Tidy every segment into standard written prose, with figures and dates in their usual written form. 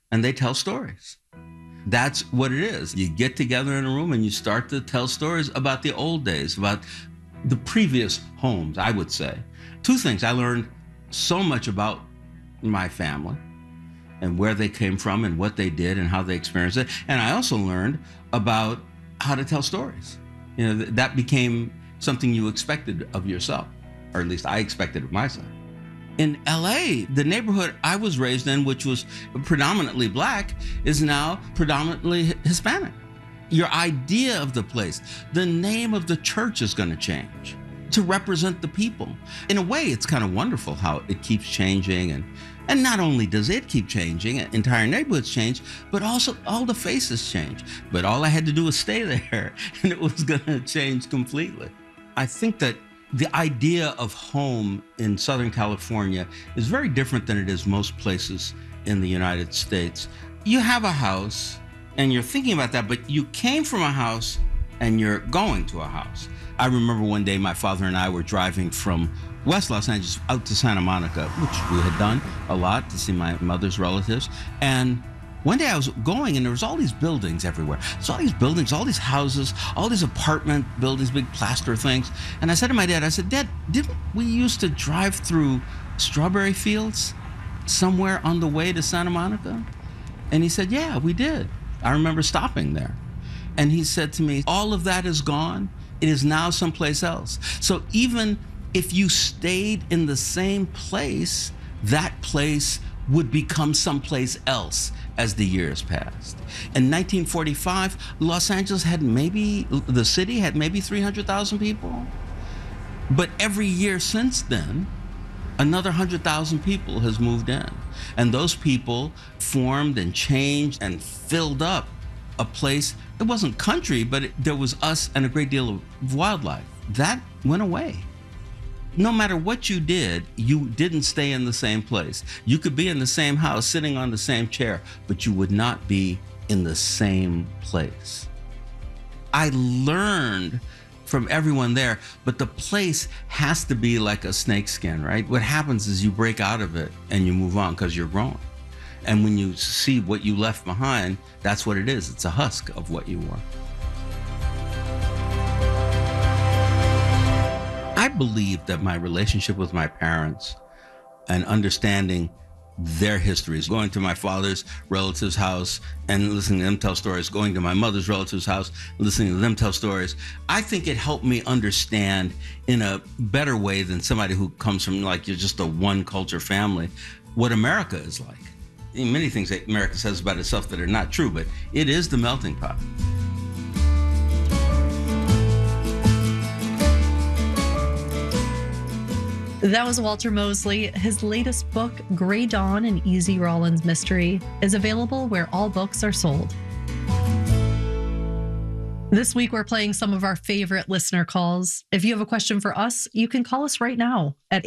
and they tell stories. That's what it is. You get together in a room and you start to tell stories about the old days, about the previous homes, I would say. Two things. I learned so much about my family and where they came from and what they did and how they experienced it. And I also learned about how to tell stories. You know, that became something you expected of yourself, or at least I expected of myself. In LA, the neighborhood I was raised in, which was predominantly Black, is now predominantly Hispanic. Your idea of the place, the name of the church is going to change to represent the people. In a way, it's kind of wonderful how it keeps changing. And not only does it keep changing, entire neighborhoods change, but also all the faces change. But all I had to do was stay there, and it was going to change completely. I think that the idea of home in Southern California is very different than it is most places in the United States. You have a house and you're thinking about that, but you came from a house and you're going to a house. I remember one day my father and I were driving from West Los Angeles out to Santa Monica, which we had done a lot to see my mother's relatives. And one day I was going and there was all these buildings everywhere. So all these buildings, all these houses, all these apartment buildings, big plaster things. And I said to my dad, I said, Dad, didn't we used to drive through strawberry fields somewhere on the way to Santa Monica? And he said, yeah, we did. I remember stopping there. And he said to me, all of that is gone. It is now someplace else. So even if you stayed in the same place, that place would become someplace else as the years passed. In 1945, Los Angeles had the city had maybe 300,000 people. But every year since then, another 100,000 people has moved in. And those people formed and changed and filled up a place. It wasn't country, but there was us and a great deal of wildlife. That went away. No matter what you did, you didn't stay in the same place. You could be in the same house, sitting on the same chair, but you would not be in the same place. I learned from everyone there, but the place has to be like a snakeskin, right? What happens is you break out of it and you move on because you're growing. And when you see what you left behind, that's what it is. It's a husk of what you were. I believe that my relationship with my parents and understanding their histories, going to my father's relative's house and listening to them tell stories, going to my mother's relative's house, listening to them tell stories, I think it helped me understand in a better way than somebody who comes from like you're just a one culture family, what America is like. Many things that America says about itself that are not true, but it is the melting pot. That was Walter Mosley. His latest book, Grey Dawn, an Easy Rawlins Mystery, is available where all books are sold. This week, we're playing some of our favorite listener calls. If you have a question for us, you can call us right now at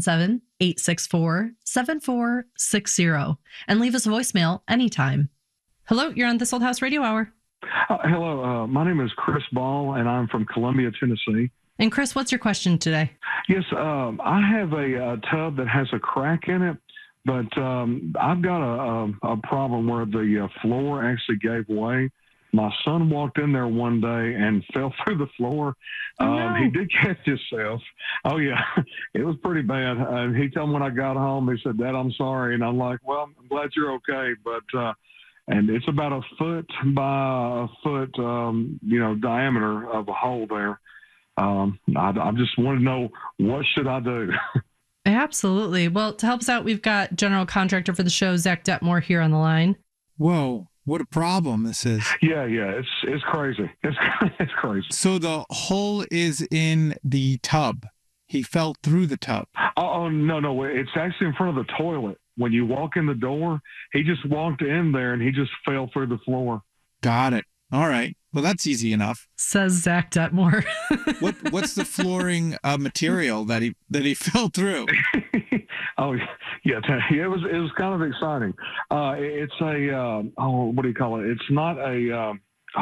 877-864-7460 and leave us a voicemail anytime. Hello, you're on This Old House Radio Hour. Hello, my name is Chris Ball, and I'm from Columbia, Tennessee. And Chris, what's your question today? Yes, I have a tub that has a crack in it, but I've got a problem where the floor actually gave way. My son walked in there one day and fell through the floor. No. He did catch himself. Oh, yeah, it was pretty bad. He told me when I got home, he said, Dad, I'm sorry. And I'm like, well, I'm glad you're okay. But and it's about a foot by a foot, diameter of a hole there. I just want to know, what should I do? Absolutely. Well, to help us out, we've got general contractor for the show, Zach Detmore, here on the line. Whoa, what a problem this is. Yeah, it's crazy. It's crazy. So the hole is in the tub. He fell through the tub. Oh, no. It's actually in front of the toilet. When you walk in the door, he just walked in there and he just fell through the floor. Got it. All right. Well, that's easy enough. Says Zach Detmore. What's the flooring material that he fell through? Oh, yeah. It was kind of exciting. It's a what do you call it? It's not a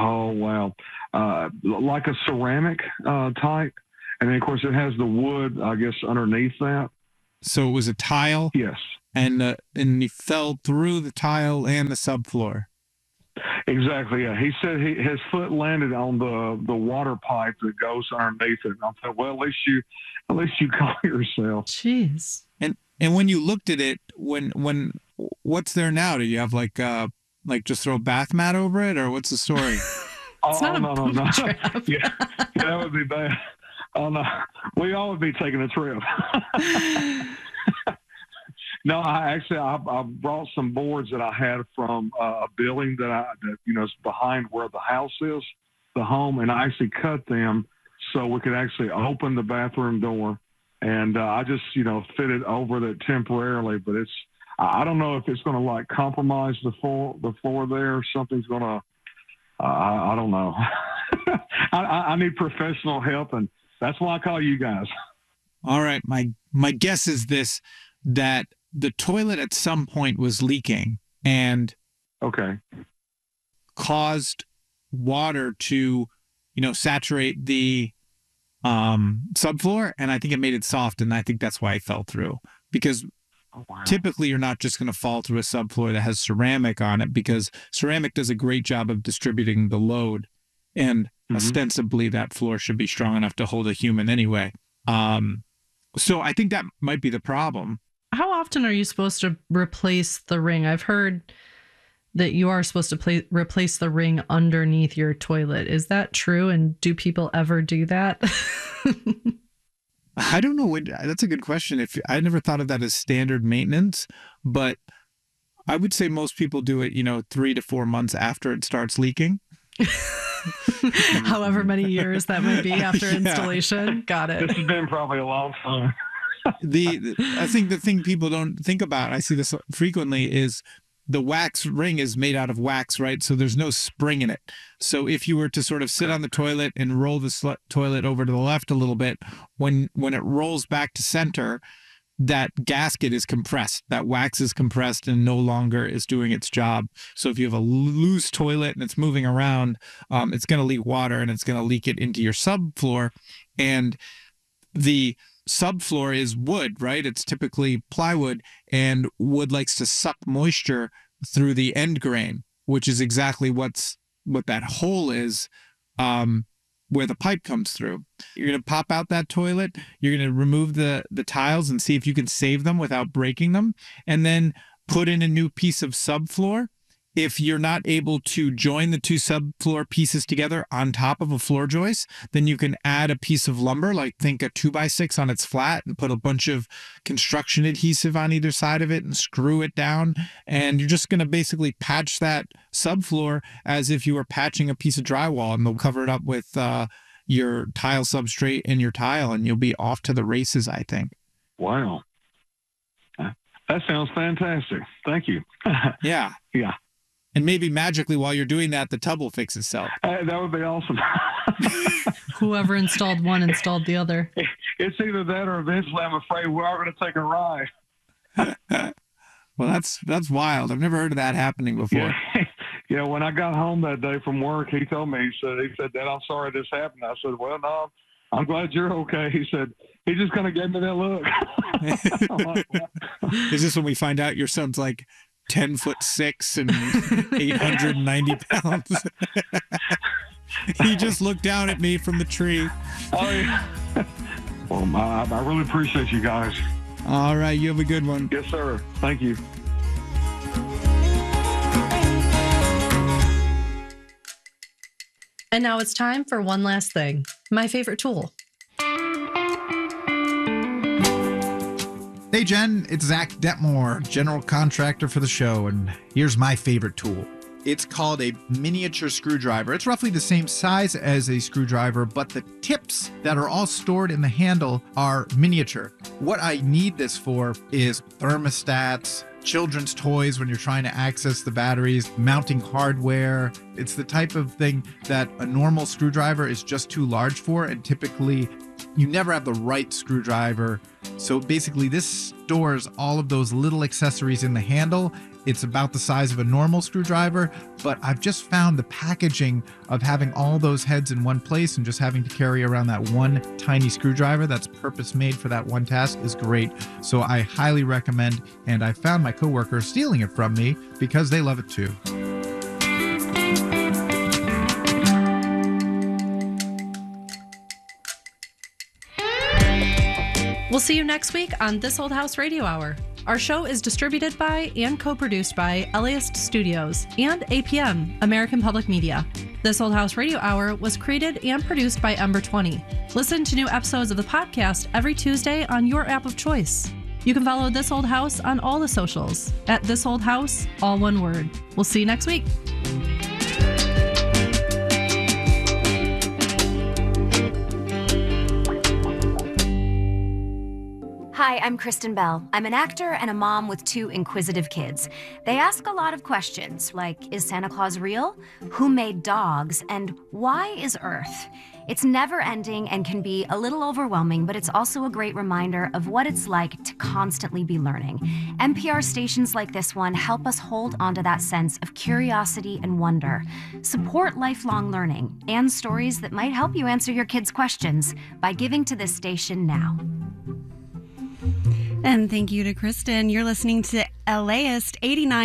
like a ceramic type, and then of course it has the wood, I guess, underneath that. So it was a tile? Yes. and he fell through the tile and the subfloor. Exactly. Yeah. He said his foot landed on the water pipe that goes underneath it. And I thought, well, at least you call yourself. Jeez. And when you looked at it, what's there now? Do you have like just throw a bath mat over it, or what's the story? It's not a no. trap. Yeah, that would be bad. Oh no, we all would be taking a trip. No, I brought some boards that I had from a building that is behind where the house is, the home, and I actually cut them so we could actually open the bathroom door, and I just fitted over that temporarily. But I don't know if it's going to like compromise the floor there. Something's going to I don't know. I need professional help, and that's why I call you guys. All right, my guess is that the toilet at some point was leaking and caused water to, saturate the subfloor, and I think it made it soft, and I think that's why it fell through. Because typically you're not just going to fall through a subfloor that has ceramic on it, because ceramic does a great job of distributing the load, and ostensibly that floor should be strong enough to hold a human anyway. So I think that might be the problem. How often are you supposed to replace the ring? I've heard that you are supposed to replace the ring underneath your toilet. Is that true? And do people ever do that? I don't know. That's a good question. I never thought of that as standard maintenance, but I would say most people do it, 3 to 4 months after it starts leaking. However many years that might be after installation. Got it. This has been probably a long time. I think the thing people don't think about, I see this frequently, is the wax ring is made out of wax, right? So there's no spring in it. So if you were to sort of sit on the toilet and roll the toilet over to the left a little bit, when it rolls back to center, that gasket is compressed. That wax is compressed and no longer is doing its job. So if you have a loose toilet and it's moving around, it's going to leak water, and it's going to leak it into your subfloor. And the subfloor is wood, right? It's typically plywood, and wood likes to suck moisture through the end grain, which is exactly what that hole is, where the pipe comes through. You're going to pop out that toilet. You're going to remove the tiles and see if you can save them without breaking them, and then put in a new piece of subfloor. If you're not able to join the two subfloor pieces together on top of a floor joist, then you can add a piece of lumber, like think a 2x6 on its flat, and put a bunch of construction adhesive on either side of it and screw it down. And you're just going to basically patch that subfloor as if you were patching a piece of drywall, and they'll cover it up with your tile substrate and your tile, and you'll be off to the races, I think. Wow. That sounds fantastic. Thank you. Yeah. Yeah. And maybe magically while you're doing that, the tub will fix itself. That would be awesome. Whoever installed one installed the other. It's either that or eventually I'm afraid we are going to take a ride. Well, that's wild. I've never heard of that happening before. Yeah, when I got home that day from work, he told me, he said, Dad, I'm sorry this happened. I said, well, no, I'm glad you're okay. He said, he just kind of gave me that look. Is this when we find out your son's like 10'6" and 890 pounds? He just looked down at me from the tree. Oh, yeah. Well, I really appreciate you guys. All right, you have a good one. Yes, sir. Thank you. And now it's time for one last thing. My favorite tool. Hey Jen, it's Zach Detmore, general contractor for the show, and here's my favorite tool. It's called a miniature screwdriver. It's roughly the same size as a screwdriver, but the tips that are all stored in the handle are miniature. What I need this for is thermostats, children's toys when you're trying to access the batteries, mounting hardware. It's the type of thing that a normal screwdriver is just too large for, and typically you never have the right screwdriver. So basically this stores all of those little accessories in the handle. It's about the size of a normal screwdriver, but I've just found the packaging of having all those heads in one place and just having to carry around that one tiny screwdriver that's purpose made for that one task is great. So I highly recommend, and I found my coworkers stealing it from me because they love it too. We'll see you next week on This Old House Radio Hour. Our show is distributed by and co-produced by LAist Studios and APM, American Public Media. This Old House Radio Hour was created and produced by Ember 20. Listen to new episodes of the podcast every Tuesday on your app of choice. You can follow This Old House on all the socials at This Old House, all one word. We'll see you next week. Hi, I'm Kristen Bell. I'm an actor and a mom with 2 inquisitive kids. They ask a lot of questions, like, is Santa Claus real? Who made dogs? And why is Earth? It's never ending and can be a little overwhelming, but it's also a great reminder of what it's like to constantly be learning. NPR stations like this one help us hold onto that sense of curiosity and wonder. Support lifelong learning and stories that might help you answer your kids' questions by giving to this station now. And thank you to Kristen. You're listening to LAist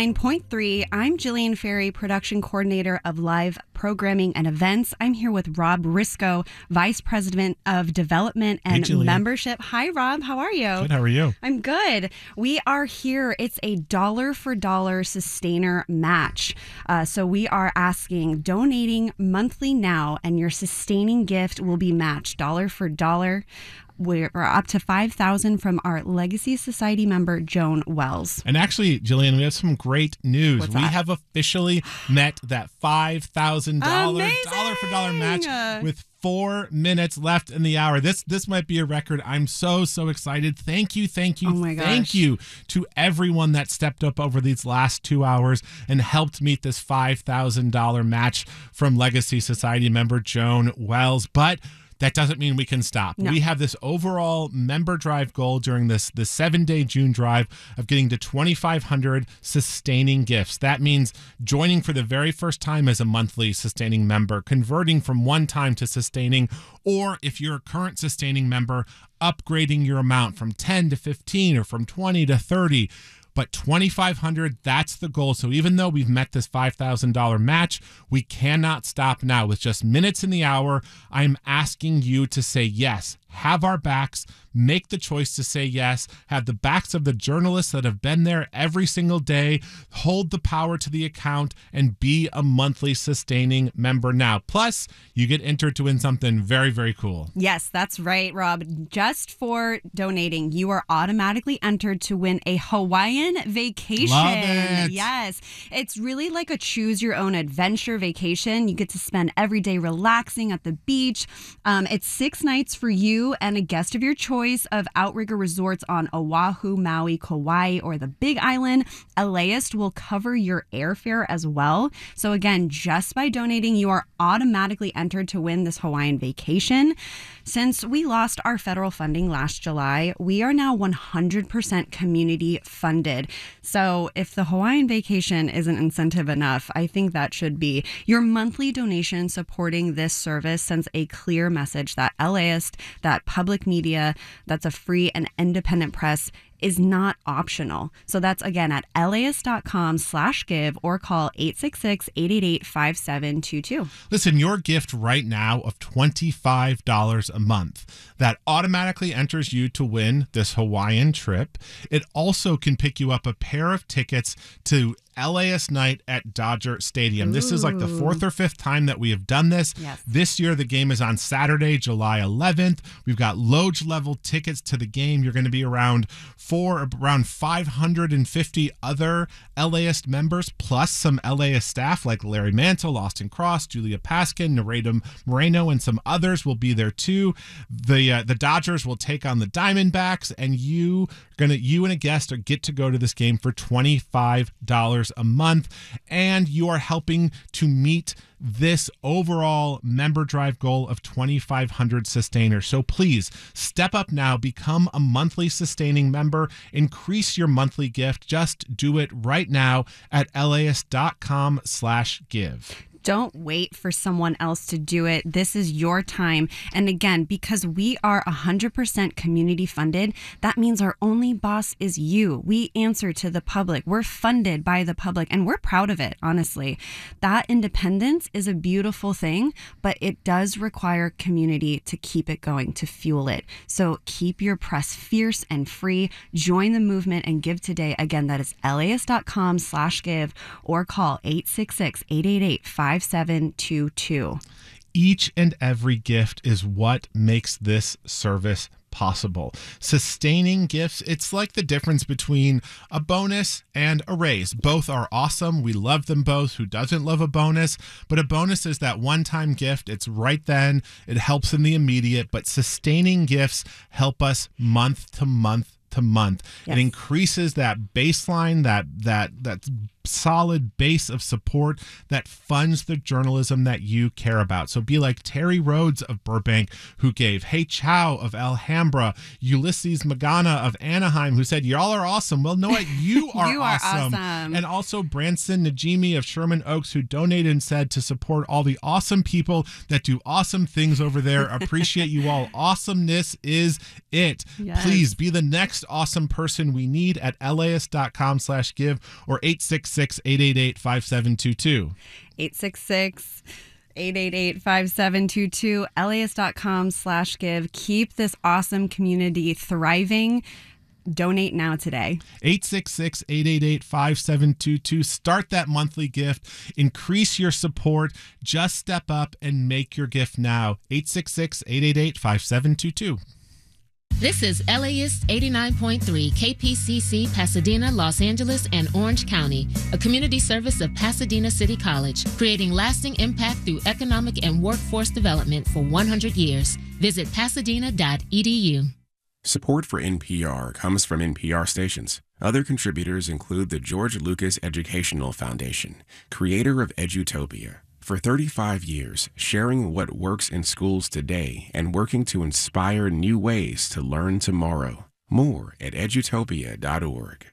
89.3. I'm Jillian Ferry, production coordinator of live programming and events. I'm here with Rob Risco, Vice President of Development and Membership. Hi, Rob. How are you? Good. How are you? I'm good. We are here. It's a dollar for dollar sustainer match. So we are asking, donating monthly now, and your sustaining gift will be matched dollar for dollar. We're up to $5,000 from our Legacy Society member, Joan Wells. And actually, Jillian, we have some great news. What's we that? have officially met that $5,000 dollar for dollar match with 4 minutes left in the hour. This might be a record. I'm so excited. Thank you. Oh my gosh. Thank you to everyone that stepped up over these last 2 hours and helped meet this $5,000 match from Legacy Society member Joan Wells. But that doesn't mean we can stop. No. We have this overall member drive goal during this 7-day June drive of getting to 2,500 sustaining gifts. That means joining for the very first time as a monthly sustaining member, converting from one time to sustaining, or if you're a current sustaining member, upgrading your amount from 10 to 15 or from 20 to 30. But 2,500, that's the goal. So even though we've met this $5,000 match, we cannot stop now. With just minutes in the hour, I'm asking you to say yes. Have our backs. Make the choice to say yes. Have the backs of the journalists that have been there every single day. Hold the power to the account and be a monthly sustaining member now. Plus, you get entered to win something very, very cool. Yes, that's right, Rob. Just for donating, you are automatically entered to win a Hawaiian vacation. Love it. Yes. It's really like a choose your own adventure vacation. You get to spend every day relaxing at the beach. It's 6 nights for you and a guest of your choice of Outrigger resorts on Oahu, Maui, Kauai, or the Big Island. LAist will cover your airfare as well. So again, just by donating, you are automatically entered to win this Hawaiian vacation. Since we lost our federal funding last July, we are now 100% community funded. So if the Hawaiian vacation isn't incentive enough, I think that should be. Your monthly donation supporting this service sends a clear message that LAist, that public media, that's a free and independent press, is not optional. So that's again at laist.com/give or call 866-888-5722. Listen, your gift right now of $25 a month, that automatically enters you to win this Hawaiian trip. It also can pick you up a pair of tickets to LAist night at Dodger Stadium. This is like the 4th or 5th time that we have done this. Yes. This year, the game is on Saturday, July 11th. We've got loge level tickets to the game. You're going to be around 550 other LAist members, plus some LAist staff like Larry Mantle, Austin Cross, Julia Paskin, Nareda Moreno, and some others will be there too. The Dodgers will take on the Diamondbacks, and you and a guest get to go to this game for $25 $2,500 a month, and you are helping to meet this overall member drive goal of 2,500 sustainers. So please step up now, become a monthly sustaining member, increase your monthly gift. Just do it right now at LAist.com/give. Don't wait for someone else to do it. This is your time. And again, because we are 100% community funded, that means our only boss is you. We answer to the public. We're funded by the public, and we're proud of it, honestly. That independence is a beautiful thing, but it does require community to keep it going, to fuel it. So keep your press fierce and free. Join the movement and give today. Again, that is LAist.com/give or call 866-888-5722. Each and every gift is what makes this service possible. Sustaining gifts, it's like the difference between a bonus and a raise. Both are awesome. We love them both. Who doesn't love a bonus? But a bonus is that one-time gift. It's right then. It helps in the immediate, but sustaining gifts help us month to month to month. Yes. It increases that baseline, that solid base of support that funds the journalism that you care about. So be like Terry Rhodes of Burbank, who gave, Hey Chow of Alhambra, Ulysses Magana of Anaheim, who said, y'all are awesome. Well, know what? You are you awesome. Are awesome. And also Branson Najimi of Sherman Oaks, who donated and said to support all the awesome people that do awesome things over there. Appreciate you all. Awesomeness is it. Yes. Please be the next awesome person we need at LAist.com/give or 866-888-5722. 866-888-5722. LAist.com/give. Keep this awesome community thriving. Donate now today. 866-888-5722. Start that monthly gift. Increase your support. Just step up and make your gift now. 866-888-5722. This is LAist 89.3 KPCC, Pasadena, Los Angeles, and Orange County, a community service of Pasadena City College, creating lasting impact through economic and workforce development for 100 years. Visit pasadena.edu. Support for NPR comes from NPR stations. Other contributors include the George Lucas Educational Foundation, creator of Edutopia. For 35 years, sharing what works in schools today and working to inspire new ways to learn tomorrow. More at edutopia.org.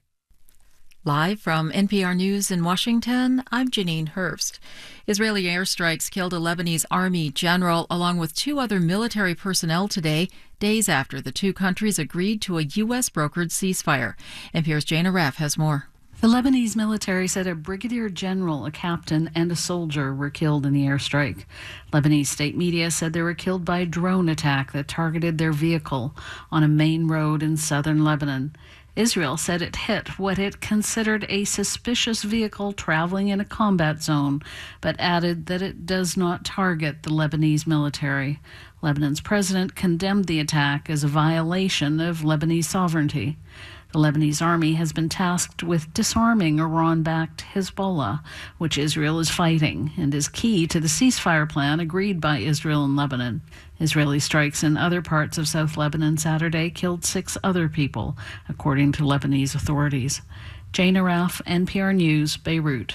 Live from NPR News in Washington, I'm Janine Hurst. Israeli airstrikes killed a Lebanese army general along with 2 other military personnel today, days after the 2 countries agreed to a U.S.-brokered ceasefire. NPR's Jana Raff has more. The Lebanese military said a brigadier general, a captain, and a soldier were killed in the airstrike. Lebanese state media said they were killed by a drone attack that targeted their vehicle on a main road in southern Lebanon. Israel said it hit what it considered a suspicious vehicle traveling in a combat zone, but added that it does not target the Lebanese military. Lebanon's president condemned the attack as a violation of Lebanese sovereignty. The Lebanese army has been tasked with disarming Iran-backed Hezbollah, which Israel is fighting, and is key to the ceasefire plan agreed by Israel and Lebanon. Israeli strikes in other parts of South Lebanon Saturday killed 6 other people, according to Lebanese authorities. Jana Raff, NPR News, Beirut.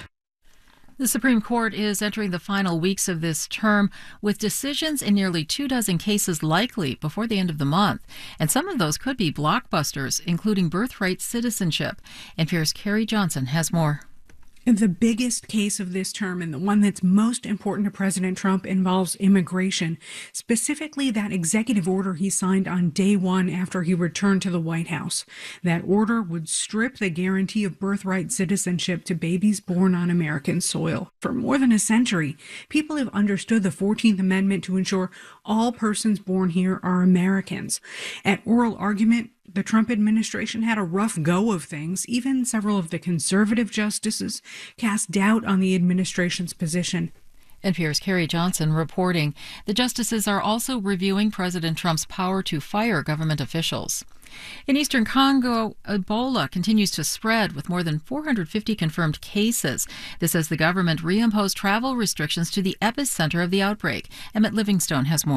The Supreme Court is entering the final weeks of this term with decisions in nearly 24 cases likely before the end of the month. And some of those could be blockbusters, including birthright citizenship. NPR's Carrie Johnson has more. The biggest case of this term, and the one that's most important to President Trump, involves immigration, specifically that executive order he signed on day 1 after he returned to the White House. That order would strip the guarantee of birthright citizenship to babies born on American soil. For more than a century, people have understood the 14th Amendment to ensure all persons born here are Americans. At oral argument, the Trump administration had a rough go of things. Even several of the conservative justices cast doubt on the administration's position. NPR's Carrie Johnson reporting. The justices are also reviewing President Trump's power to fire government officials. In eastern Congo, Ebola continues to spread with more than 450 confirmed cases. This as the government reimposed travel restrictions to the epicenter of the outbreak. Emmett Livingstone has more.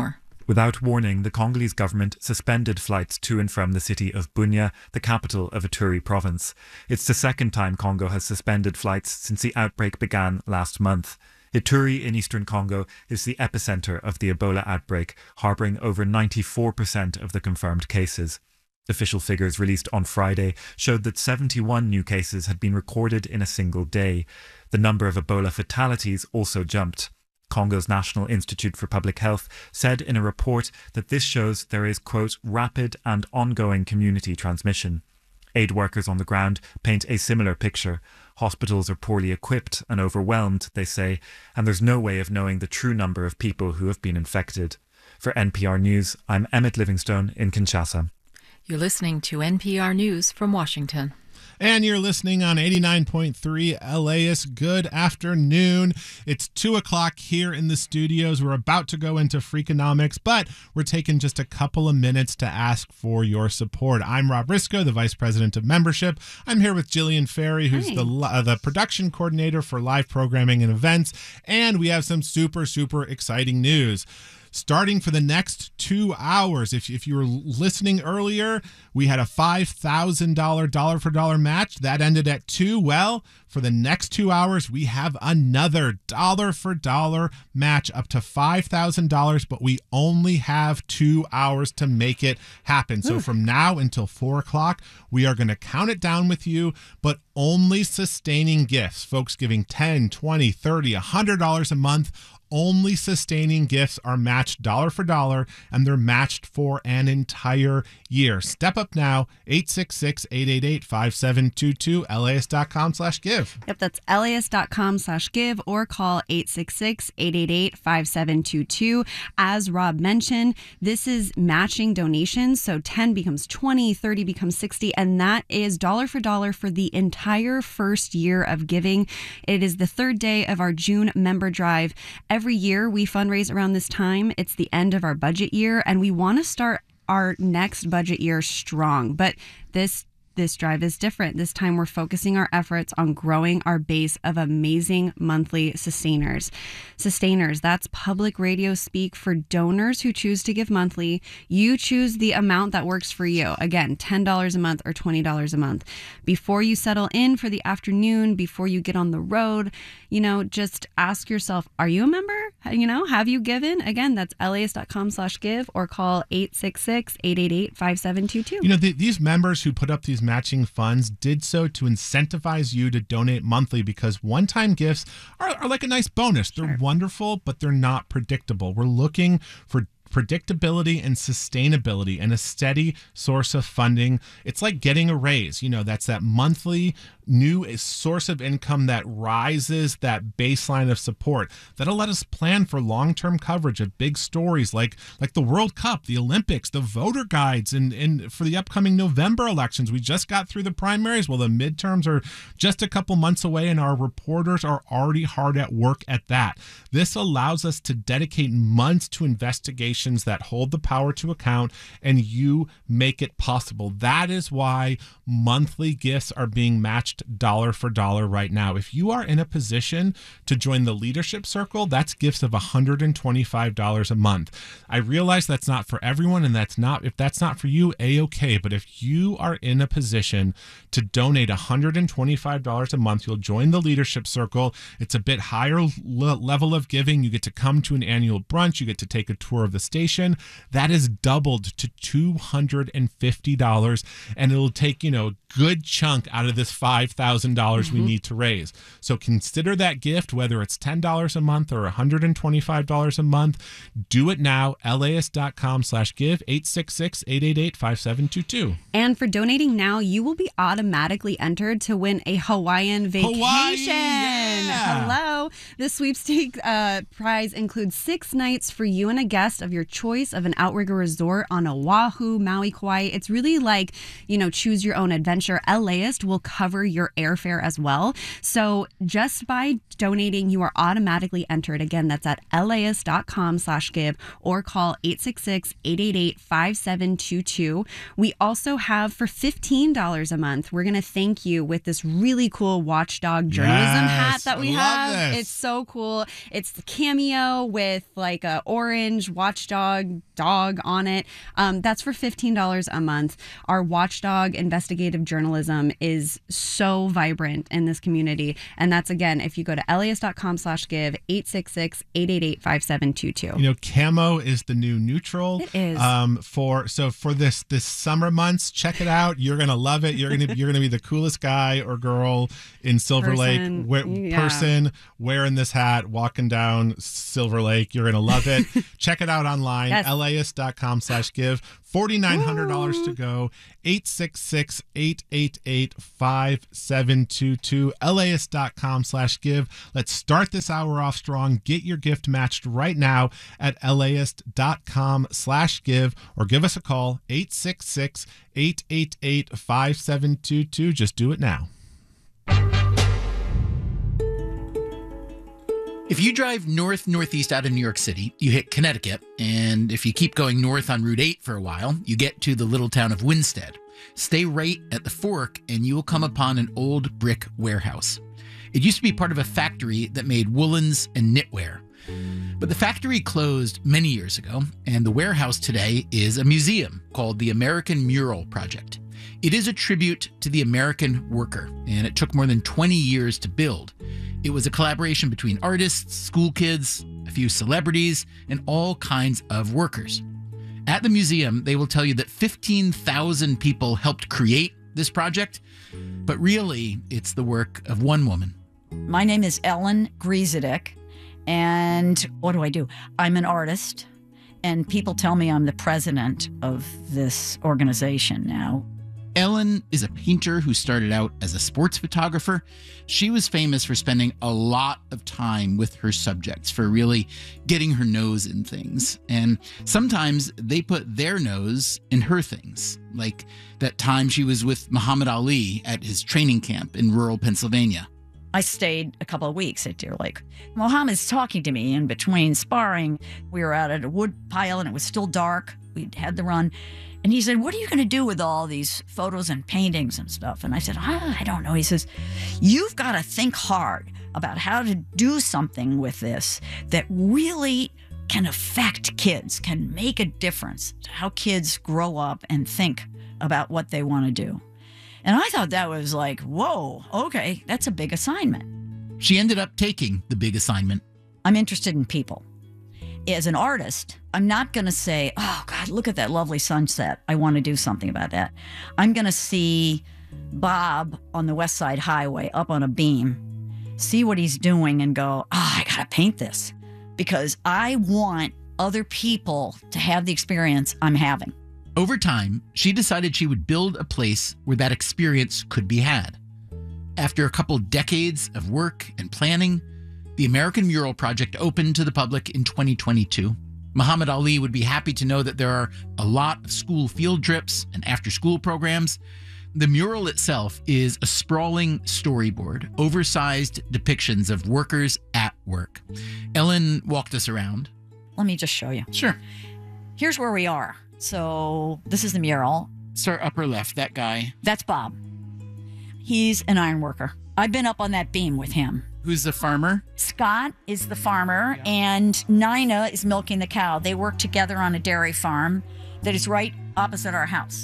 Without warning, the Congolese government suspended flights to and from the city of Bunia, the capital of Ituri province. It's the second time Congo has suspended flights since the outbreak began last month. Ituri in eastern Congo is the epicenter of the Ebola outbreak, harboring over 94% of the confirmed cases. Official figures released on Friday showed that 71 new cases had been recorded in a single day. The number of Ebola fatalities also jumped. Congo's National Institute for Public Health said in a report that this shows there is, quote, rapid and ongoing community transmission. Aid workers on the ground paint a similar picture. Hospitals are poorly equipped and overwhelmed, they say, and there's no way of knowing the true number of people who have been infected. For NPR News, I'm Emmett Livingstone in Kinshasa. You're listening to NPR News from Washington. And you're listening on 89.3 LAist. Good afternoon. It's 2 o'clock here in the studios. We're about to go into Freakonomics, but we're taking just a couple of minutes to ask for your support. I'm Rob Risco, the Vice President of Membership. I'm here with Jillian Ferry, who's the production coordinator for live programming and events. And we have some super, super exciting news. Starting for the next 2 hours, if you were listening earlier, we had a $5,000 dollar-for-dollar match. That ended at 2. Well, for the next 2 hours, we have another dollar-for-dollar match up to $5,000, but we only have 2 hours to make it happen. So from now until 4 o'clock, we are going to count it down with you, but only sustaining gifts. Folks giving $10, $20, $30, $100 a month. Only sustaining gifts are matched dollar for dollar, and they're matched for an entire year. Step up now, 866-888-5722, LAist.com/give. Yep, that's LAist.com/give or call 866-888-5722. As Rob mentioned, this is matching donations, so 10 becomes 20, 30 becomes 60, and that is dollar for dollar for the entire first year of giving. It is the third day of our June member drive. Every year we fundraise around this time. It's the end of our budget year, and we want to start our next budget year strong. But this drive is different. This time we're focusing our efforts on growing our base of amazing monthly sustainers. Sustainers, that's public radio speak for donors who choose to give monthly. You choose the amount that works for you. Again, $10 a month or $20 a month. Before you settle in for the afternoon, before you get on the road, just ask yourself, are you a member? Have you given? Again, that's LAist.com/give or call 866-888-5722. These members who put up these matching funds did so to incentivize you to donate monthly, because one-time gifts are like a nice bonus. They're wonderful, but they're not predictable. We're looking for predictability and sustainability and a steady source of funding. It's like getting a raise. That's that monthly new source of income that rises that baseline of support. That'll let us plan for long-term coverage of big stories like the World Cup, the Olympics, the voter guides, and for the upcoming November elections. We just got through the primaries. Well, the midterms are just a couple months away, and our reporters are already hard at work at that. This allows us to dedicate months to investigations that hold the power to account, and you make it possible. That is why monthly gifts are being matched dollar for dollar right now. If you are in a position to join the Leadership Circle, that's gifts of $125 a month. I realize that's not for everyone, and if that's not for you, A-okay. But if you are in a position to donate $125 a month, you'll join the Leadership Circle. It's a bit higher level of giving. You get to come to an annual brunch. You get to take a tour of the station. That is doubled to $250, and it'll take, good chunk out of this $5,000 we need to raise. So consider that gift, whether it's $10 a month or $125 a month. Do it now. LAist.com/give, 866-888-5722. And for donating now, you will be automatically entered to win a Hawaiian vacation. Yeah. Hello. The sweepstakes prize includes 6 nights for you and a guest of your choice of an outrigger resort on Oahu, Maui, Kauai. It's really like, choose your own adventure. LAist will cover your airfare as well. So just by donating, you are automatically entered. Again, that's at LAist.com/give or call 866-888-5722. We also have for $15 a month, we're going to thank you with this really cool watchdog journalism hat that we have. It's so cool. It's the Cameo with like a orange watchdog dog on it. That's for $15 a month. Our watchdog investigative journalism is so vibrant in this community. And that's, again, if you go to LAist.com/give, 866-888-5722. You know, camo is the new neutral. It is. For this summer months, check it out. You're gonna love it. You're gonna be the coolest guy or girl in Silver Lake. Person wearing this hat, walking down Silver Lake. You're gonna love it. Check it out online. Yes. LAist.com/give. $4,900 to go. 866-888-5722. LAist.com/give. Let's start this hour off strong. Get your gift matched right now at LAist.com/give or give us a call, 866-888-5722. Just do it now. If you drive northeast out of New York City, you hit Connecticut, and if you keep going north on Route 8 for a while, you get to the little town of Winstead. Stay right at the fork, and you will come upon an old brick warehouse. It used to be part of a factory that made woolens and knitwear. But the factory closed many years ago, and the warehouse today is a museum called the American Mural Project. It is a tribute to the American worker, and it took more than 20 years to build. It was a collaboration between artists, school kids, a few celebrities, and all kinds of workers. At the museum, they will tell you that 15,000 people helped create this project, but really, it's the work of one woman. My name is Ellen Griesedek, and what do? I'm an artist, and people tell me I'm the president of this organization now. Ellen is a painter who started out as a sports photographer. She was famous for spending a lot of time with her subjects, for really getting her nose in things. And sometimes they put their nose in her things, like that time she was with Muhammad Ali at his training camp in rural Pennsylvania. I stayed a couple of weeks at Deer Lake. Mohammed's talking to me in between sparring. We were out at a wood pile and it was still dark. We'd had the run. And he said, "What are you going to do with all these photos and paintings and stuff?" And I said, "I don't know." He says, "You've got to think hard about how to do something with this that really can affect kids, can make a difference to how kids grow up and think about what they want to do." And I thought that was like, whoa, okay, that's a big assignment. She ended up taking the big assignment. I'm interested in people. As an artist, I'm not going to say, "Oh, God, look at that lovely sunset. I want to do something about that." I'm going to see Bob on the West Side Highway up on a beam, see what he's doing and go, I got to paint this because I want other people to have the experience I'm having. Over time, she decided she would build a place where that experience could be had. After a couple decades of work and planning, the American Mural Project opened to the public in 2022. Muhammad Ali would be happy to know that there are a lot of school field trips and after-school programs. The mural itself is a sprawling storyboard, oversized depictions of workers at work. Ellen walked us around. Let me just show you. Sure. Here's where we are. So this is the mural. Start upper left, that guy. That's Bob. He's an iron worker. I've been up on that beam with him. Who's the farmer? Scott is the farmer, and Nina is milking the cow. They work together on a dairy farm that is right opposite our house.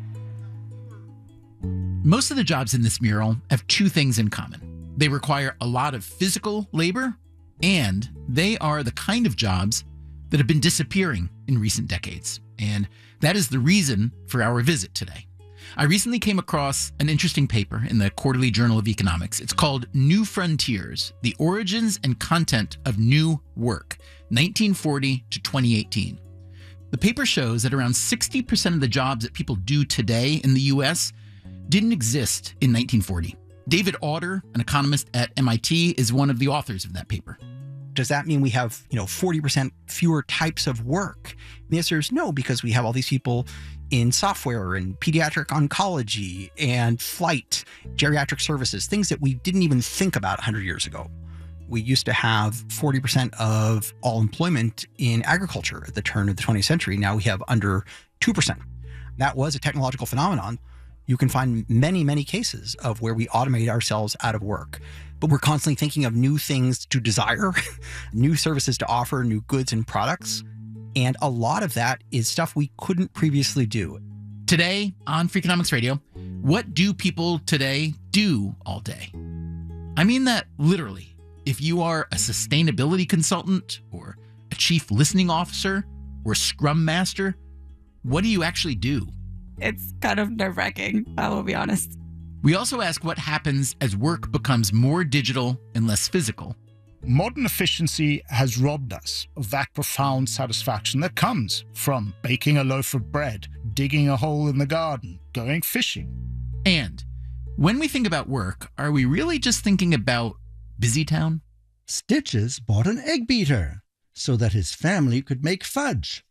Most of the jobs in this mural have two things in common. They require a lot of physical labor, and they are the kind of jobs that have been disappearing in recent decades. And that is the reason for our visit today. I recently came across an interesting paper in the Quarterly Journal of Economics. It's called New Frontiers, The Origins and Content of New Work, 1940 to 2018. The paper shows that around 60% of the jobs that people do today in the U.S. didn't exist in 1940. David Autor, an economist at MIT, is one of the authors of that paper. Does that mean we have, 40% fewer types of work? And the answer is no, because we have all these people in software and pediatric oncology and flight, geriatric services, things that we didn't even think about 100 years ago. We used to have 40% of all employment in agriculture at the turn of the 20th century. Now we have under 2%. That was a technological phenomenon. You can find many, many cases of where we automate ourselves out of work. But we're constantly thinking of new things to desire, new services to offer, new goods and products. And a lot of that is stuff we couldn't previously do. Today on Freakonomics Radio, what do people today do all day? I mean that literally. If you are a sustainability consultant or a chief listening officer or scrum master, what do you actually do? It's kind of nerve-wracking, I will be honest. We also ask what happens as work becomes more digital and less physical. Modern efficiency has robbed us of that profound satisfaction that comes from baking a loaf of bread, digging a hole in the garden, going fishing. And when we think about work, are we really just thinking about Busy Town? Stitches bought an egg beater so that his family could make fudge.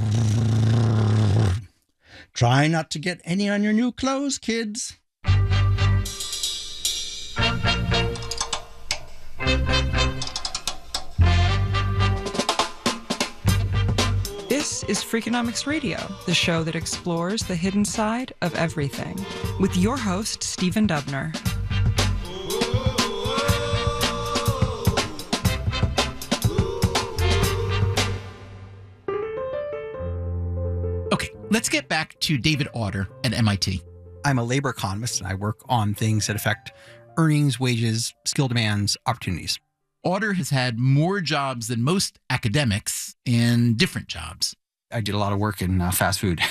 Try not to get any on your new clothes, kids. This is Freakonomics Radio, the show that explores the hidden side of everything, with your host, Stephen Dubner. Okay, let's get back to David Autor at MIT. I'm a labor economist, and I work on things that affect earnings, wages, skill demands, opportunities. Autor has had more jobs than most academics and different jobs. I did a lot of work in fast food.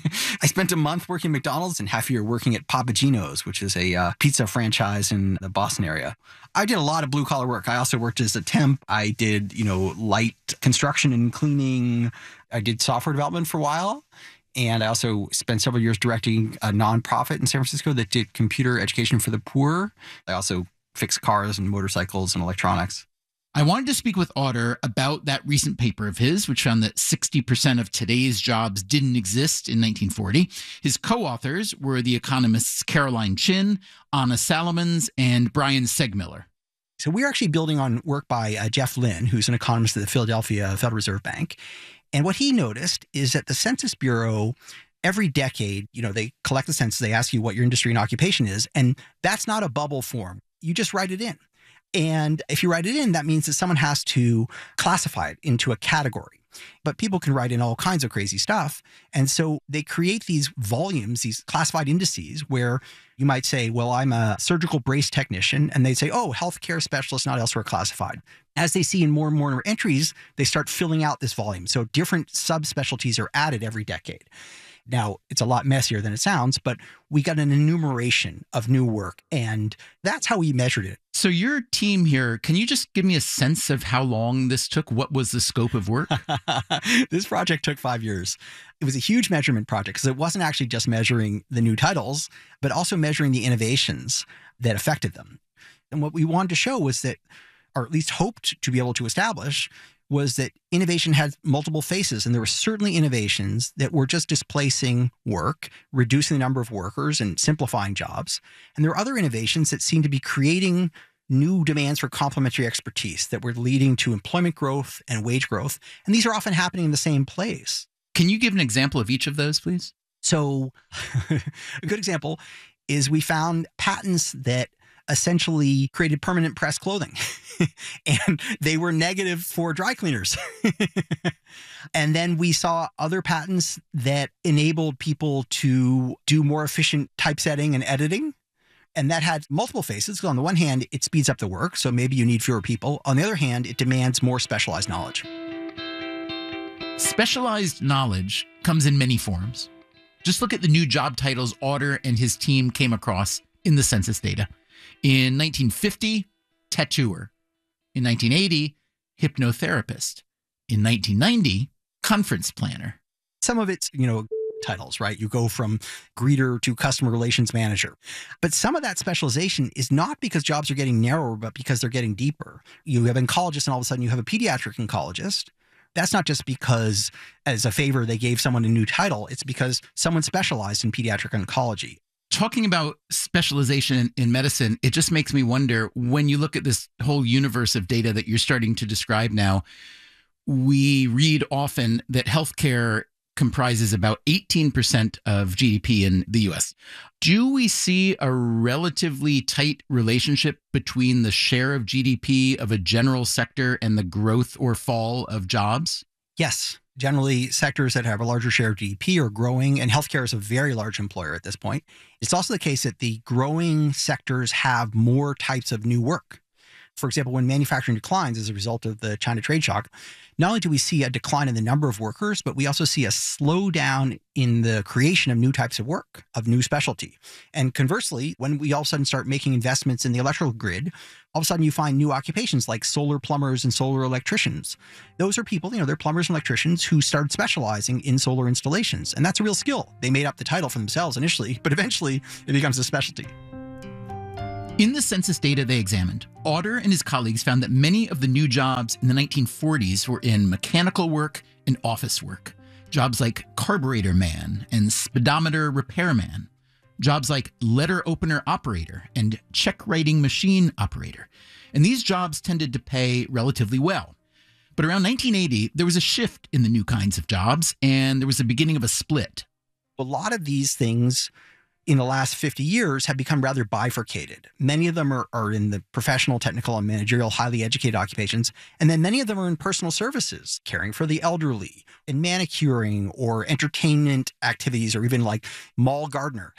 I spent a month working at McDonald's and half a year working at Papa Gino's, which is a pizza franchise in the Boston area. I did a lot of blue collar work. I also worked as a temp. I did, light construction and cleaning. I did software development for a while. And I also spent several years directing a nonprofit in San Francisco that did computer education for the poor. I also fixed cars and motorcycles and electronics. I wanted to speak with Autor about that recent paper of his, which found that 60% of today's jobs didn't exist in 1940. His co-authors were the economists Caroline Chin, Anna Salomons, and Brian Segmiller. So we're actually building on work by Jeff Lynn, who's an economist at the Philadelphia Federal Reserve Bank. And what he noticed is that the Census Bureau, every decade, they collect the census, they ask you what your industry and occupation is, and that's not a bubble form. You just write it in. And if you write it in, that means that someone has to classify it into a category. But people can write in all kinds of crazy stuff. And so they create these volumes, these classified indices where you might say, well, I'm a surgical brace technician. And they'd say, oh, healthcare specialist, not elsewhere classified. As they see in more and more entries, they start filling out this volume. So different subspecialties are added every decade. Now, it's a lot messier than it sounds, but we got an enumeration of new work, and that's how we measured it. So your team here, can you just give me a sense of how long this took? What was the scope of work? This project took 5 years. It was a huge measurement project because it wasn't actually just measuring the new titles, but also measuring the innovations that affected them. And what we wanted to show was that, or at least hoped to be able to establish, was that innovation had multiple faces. And there were certainly innovations that were just displacing work, reducing the number of workers and simplifying jobs. And there were other innovations that seemed to be creating new demands for complementary expertise that were leading to employment growth and wage growth. And these are often happening in the same place. Can you give an example of each of those, please? So a good example is we found patents that essentially created permanent press clothing. And they were negative for dry cleaners. And then we saw other patents that enabled people to do more efficient typesetting and editing. And that had multiple faces. On the one hand, it speeds up the work, so maybe you need fewer people. On the other hand, it demands more specialized knowledge. Specialized knowledge comes in many forms. Just look at the new job titles Autor and his team came across in the census data. In 1950, tattooer. In 1980, hypnotherapist. In 1990, conference planner. Some of it's, titles, right? You go from greeter to customer relations manager. But some of that specialization is not because jobs are getting narrower, but because they're getting deeper. You have oncologists and all of a sudden you have a pediatric oncologist. That's not just because as a favor they gave someone a new title. It's because someone specialized in pediatric oncology. Talking about specialization in medicine, it just makes me wonder, when you look at this whole universe of data that you're starting to describe now, we read often that healthcare comprises about 18% of GDP in the US. Do we see a relatively tight relationship between the share of GDP of a general sector and the growth or fall of jobs? Yes. Generally, sectors that have a larger share of GDP are growing, and healthcare is a very large employer at this point. It's also the case that the growing sectors have more types of new work. For example, when manufacturing declines as a result of the China trade shock, not only do we see a decline in the number of workers, but we also see a slowdown in the creation of new types of work, of new specialty. And conversely, when we all of a sudden start making investments in the electrical grid, all of a sudden you find new occupations like solar plumbers and solar electricians. Those are people, they're plumbers and electricians who started specializing in solar installations. And that's a real skill. They made up the title for themselves initially, but eventually it becomes a specialty. In the census data they examined, Otter and his colleagues found that many of the new jobs in the 1940s were in mechanical work and office work. Jobs like carburetor man and speedometer repairman. Jobs like letter opener operator and check writing machine operator. And these jobs tended to pay relatively well. But around 1980, there was a shift in the new kinds of jobs, and there was the beginning of a split. A lot of these things in the last 50 years have become rather bifurcated. Many of them are in the professional, technical, and managerial, highly educated occupations. And then many of them are in personal services, caring for the elderly, in manicuring or entertainment activities, or even like mall gardener.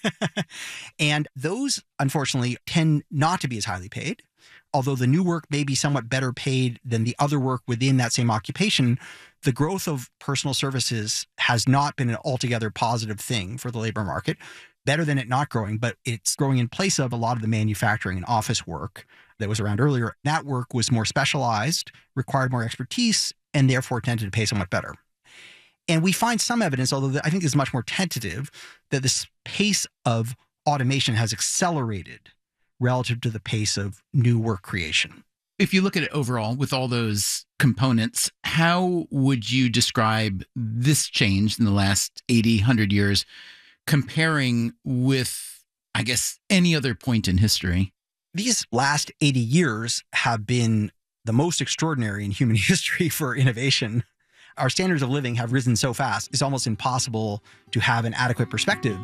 And those, unfortunately, tend not to be as highly paid. Although the new work may be somewhat better paid than the other work within that same occupation, the growth of personal services has not been an altogether positive thing for the labor market. Better than it not growing, but it's growing in place of a lot of the manufacturing and office work that was around earlier. That work was more specialized, required more expertise, and therefore tended to pay somewhat better. And we find some evidence, although I think this is much more tentative, that this pace of automation has accelerated relative to the pace of new work creation. If you look at it overall with all those components, how would you describe this change in the last 80, 100 years comparing with, I guess, any other point in history? These last 80 years have been the most extraordinary in human history for innovation. Our standards of living have risen so fast, it's almost impossible to have an adequate perspective.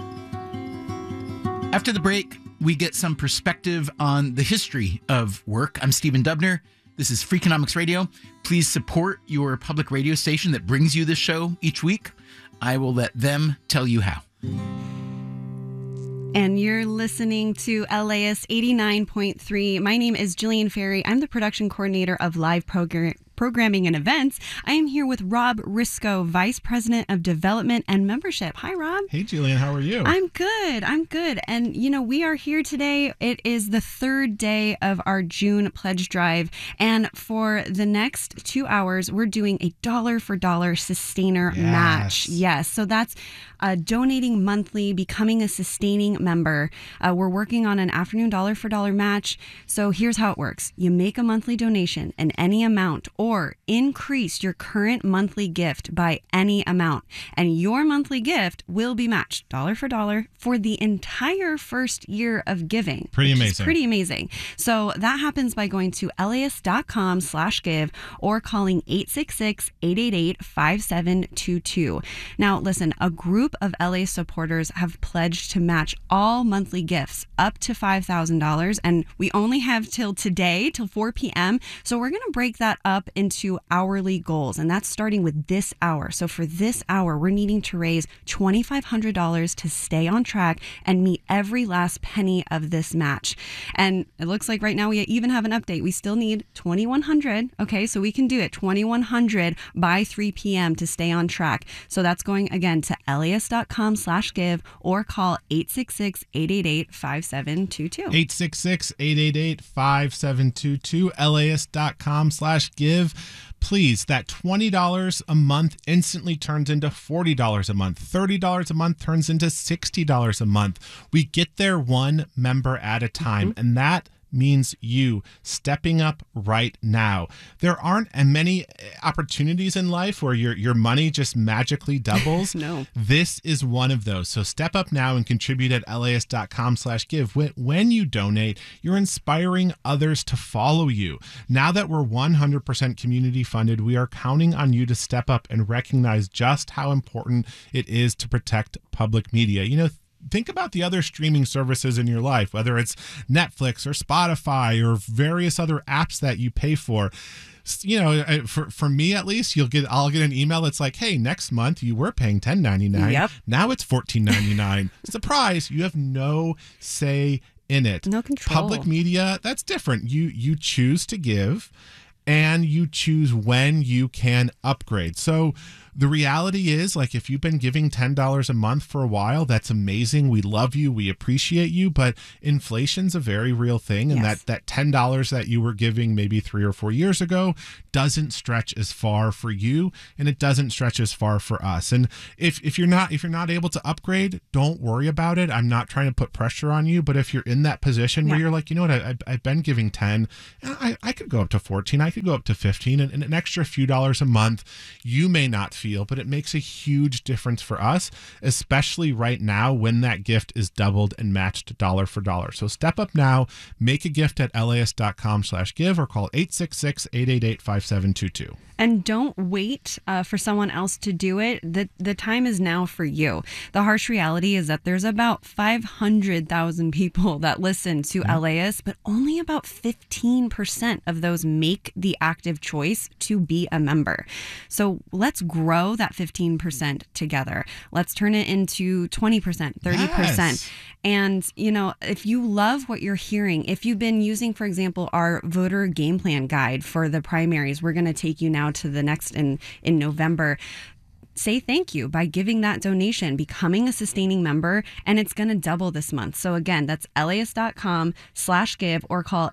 After the break, we get some perspective on the history of work. I'm Stephen Dubner. This is Freakonomics Radio. Please support your public radio station that brings you this show each week. I will let them tell you how. And you're listening to LAist 89.3. My name is Jillian Ferry. I'm the production coordinator of live programming and events. I am here with Rob Risco, Vice President of Development and Membership. Hi, Rob. Hey, Jillian. How are you? I'm good. And, we are here today. It is the third day of our June pledge drive. And for the next 2 hours, we're doing a $1 for $1 sustainer match. Yes. So that's donating monthly, becoming a sustaining member. We're working on an afternoon $1 for $1 match. So here's how it works. You make a monthly donation in any amount, or increase your current monthly gift by any amount, and your monthly gift will be matched $1 for $1 for the entire first year of giving. Pretty amazing. Pretty amazing. So that happens by going to LAist.com/give or calling 866-888-5722. Now, listen, a group of LAist supporters have pledged to match all monthly gifts up to $5,000, and we only have till today, till 4 p.m. So we're going to break that up into hourly goals, and that's starting with this hour. So for this hour, we're needing to raise $2,500 to stay on track and meet every last penny of this match. And it looks like right now we even have an update. We still need $2,100. Okay, so we can do it. $2,100 by 3 p.m. to stay on track. So that's going again to LAist.com/give or call 866-888-5722. 866-888-5722, LAist.com/give. Please, that $20 a month instantly turns into $40 a month. $30 a month turns into $60 a month. We get there one member at a time, and that means you stepping up right now. There aren't many opportunities in life where your money just magically doubles. No. This is one of those. So step up now and contribute at LAist.com/give. When you donate, you're inspiring others to follow you. Now that we're 100% community funded, we are counting on you to step up and recognize just how important it is to protect public media. You know, think about the other streaming services in your life, whether it's Netflix or Spotify or various other apps that you pay for. You know, for me at least, I'll get an email that's like, hey, next month you were paying $10.99. Yep. Now it's $14.99. Surprise, you have no say in it. No control. Public media, that's different. You choose to give, and you choose when you can upgrade. So the reality is, like, if you've been giving $10 a month for a while, that's amazing. We love you. We appreciate you. But inflation's a very real thing. And Yes. that $10 that you were giving maybe 3 or 4 years ago doesn't stretch as far for you, and it doesn't stretch as far for us. And if you're not able to upgrade, don't worry about it. I'm not trying to put pressure on you, but if you're in that position where you're like, you know what, I've been giving 10, I could go up to 14, I could go up to 15, and an extra few dollars a month, you may not feel, but it makes a huge difference for us, especially right now when that gift is doubled and matched dollar for dollar. So step up now, make a gift at LAist.com/give, or call 866-888-5722. And don't wait for someone else to do it. The time is now for you. The harsh reality is that there's about 500,000 people that listen to LAist, but only about 15% of those make the active choice to be a member. So let's grow that 15% together. Let's turn it into 20%, 30%. Yes. And, you know, if you love what you're hearing, if you've been using, for example, our voter game plan guide for the primaries, we're going to take you now to the next in November. Say thank you by giving that donation, becoming a sustaining member, and it's going to double this month. So again, that's LAist.com/give, or call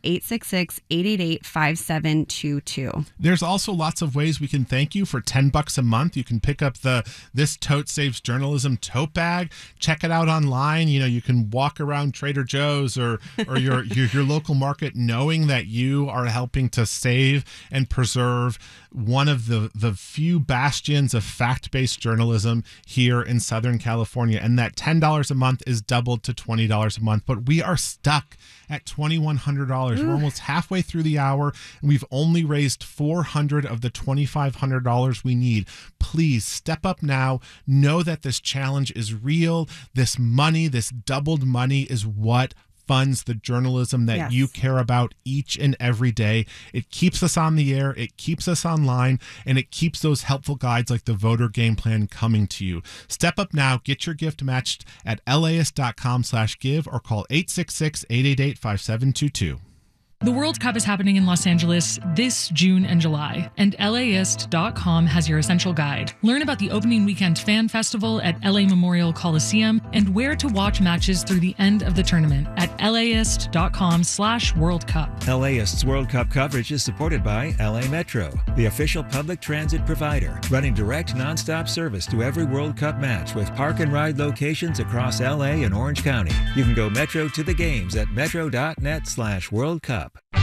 866-888-5722. There's also lots of ways we can thank you. For $10 a month, you can pick up the This Tote Saves Journalism tote bag. Check it out online. You know, you can walk around Trader Joe's or your local market knowing that you are helping to save and preserve one of the few bastions of fact-based journalism here in Southern California. And that $10 a month is doubled to $20 a month. But we are stuck at $2,100. We're almost halfway through the hour, and we've only raised $400 of the $2,500 we need. Please step up now. Know that this challenge is real. This money, this doubled money, is what funds the journalism that you care about each and every day. It keeps us on the air, it keeps us online, and it keeps those helpful guides like the voter game plan coming to you. Step up now, get your gift matched at LAist.com/give, or call 866-888-5722. The World Cup is happening in Los Angeles this June and July, and LAist.com has your essential guide. Learn about the opening weekend fan festival at LA Memorial Coliseum and where to watch matches through the end of the tournament at LAist.com/World Cup. LAist's World Cup coverage is supported by LA Metro, the official public transit provider, running direct nonstop service to every World Cup match with park and ride locations across LA and Orange County. You can go Metro to the games at metro.net/World Cup.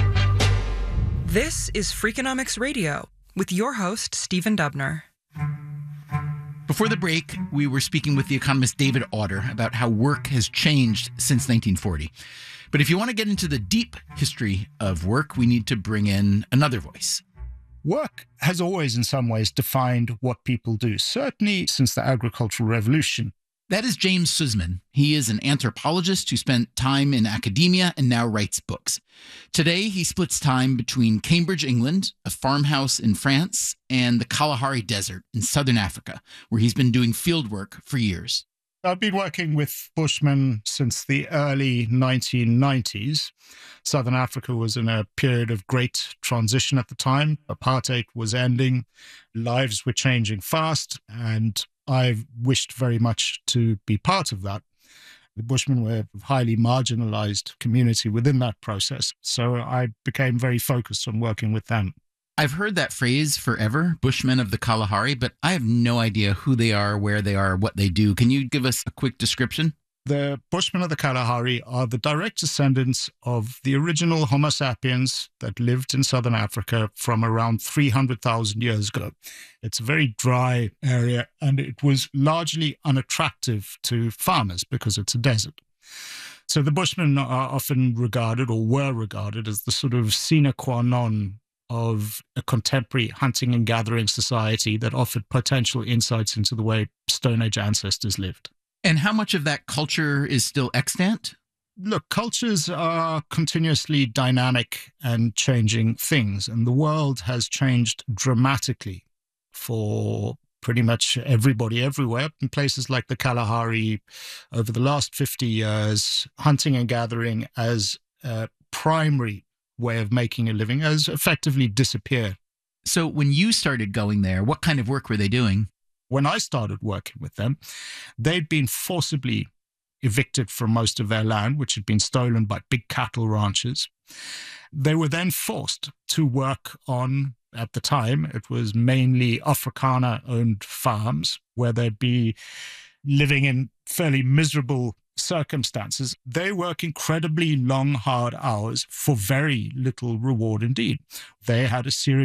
This is Freakonomics Radio with your host, Stephen Dubner. Before the break, we were speaking with the economist David Autor about how work has changed since 1940. But if you want to get into the deep history of work, we need to bring in another voice. Work has always, in some ways, defined what people do, certainly since the agricultural revolution. That is James Sussman. He is an anthropologist who spent time in academia and now writes books. Today, he splits time between Cambridge, England, a farmhouse in France, and the Kalahari Desert in southern Africa, where he's been doing field work for years. I've been working with Bushmen since the early 1990s. Southern Africa was in a period of great transition at the time. Apartheid was ending, lives were changing fast, and I wished very much to be part of that. The Bushmen were a highly marginalized community within that process, so I became very focused on working with them. I've heard that phrase forever, Bushmen of the Kalahari, but I have no idea who they are, where they are, what they do. Can you give us a quick description? The Bushmen of the Kalahari are the direct descendants of the original Homo sapiens that lived in southern Africa from around 300,000 years ago. It's a very dry area, and it was largely unattractive to farmers because it's a desert. So the Bushmen are often regarded, or were regarded, as the sort of sine qua non of a contemporary hunting and gathering society that offered potential insights into the way Stone Age ancestors lived. And how much of that culture is still extant? Look, cultures are continuously dynamic and changing things, and the world has changed dramatically for pretty much everybody everywhere. In places like the Kalahari, over the last 50 years, hunting and gathering as a primary way of making a living has effectively disappeared. So when you started going there, what kind of work were they doing? When I started working with them, they'd been forcibly evicted from most of their land, which had been stolen by big cattle ranchers. They were then forced to work on, at the time, it was mainly Afrikaner-owned farms, where they'd be living in fairly miserable circumstances. They work incredibly long, hard hours for very little reward indeed. They had a series